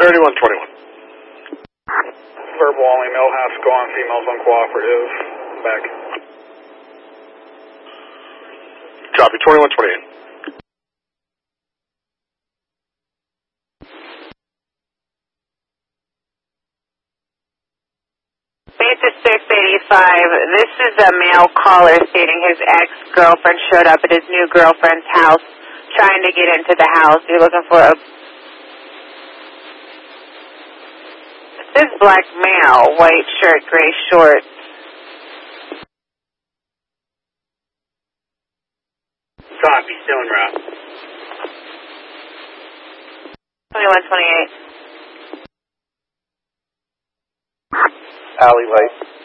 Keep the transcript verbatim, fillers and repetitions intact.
thirty-one twenty-one. Verbal only, male has gone, females uncooperative. Back. Copy, twenty-one twenty-eight. Beta six eighty-five, this is a male caller stating his ex-girlfriend showed up at his new girlfriend's house trying to get into the house. You're looking for a... This is black male, white shirt, gray shorts. Copy, still en route. twenty-one twenty-eight. Alleyway.